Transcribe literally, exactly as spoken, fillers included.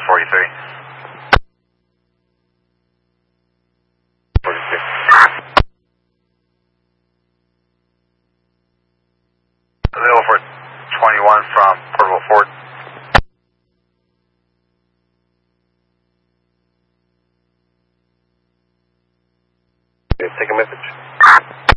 forty-three. forty-six. Available for twenty-one from Portable Ford. Take a message.